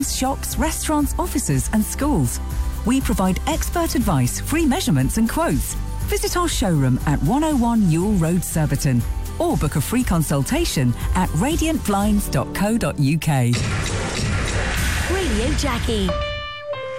shops, restaurants, offices and schools. We provide expert advice, free measurements and quotes. Visit our showroom at 101 Newell Road, Surbiton, or book a free consultation at radiantblinds.co.uk. Radio Jackie.